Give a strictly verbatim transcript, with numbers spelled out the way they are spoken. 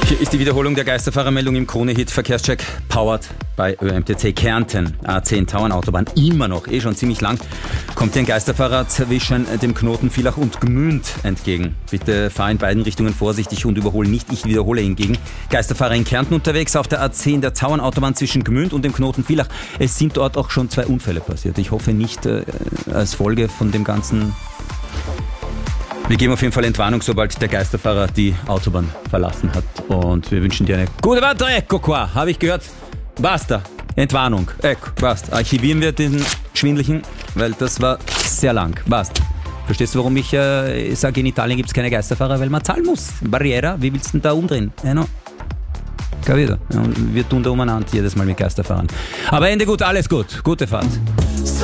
Hier ist die Wiederholung der Geisterfahrermeldung im Krone-Hit Verkehrscheck, powered bei Ö M T C Kärnten. A zehn Tauernautobahn, immer noch, eh schon ziemlich lang, kommt dir ein Geisterfahrer zwischen dem Knoten Villach und Gmünd entgegen. Bitte fahr in beiden Richtungen vorsichtig und überhole nicht, ich wiederhole hingegen. Geisterfahrer in Kärnten unterwegs auf der A zehn der Tauernautobahn zwischen Gmünd und dem Knoten Villach. Es sind dort auch schon zwei Unfälle passiert. Ich hoffe nicht äh, als Folge von dem Ganzen. Wir geben auf jeden Fall Entwarnung, sobald der Geisterfahrer die Autobahn verlassen hat. Und wir wünschen dir eine gute Fahrt. Ecco qua, habe ich gehört. Basta. Entwarnung. Ecco, basta. Archivieren wir den Schwindlichen, weil das war sehr lang. Basta. Verstehst du, warum ich äh, sage, in Italien gibt es keine Geisterfahrer? Weil man zahlen muss. Barriera, wie willst du denn da umdrehen? Ja, no. Capito? Und wir tun da umeinander jedes Mal mit Geisterfahrern. Aber Ende gut, alles gut. Gute Fahrt.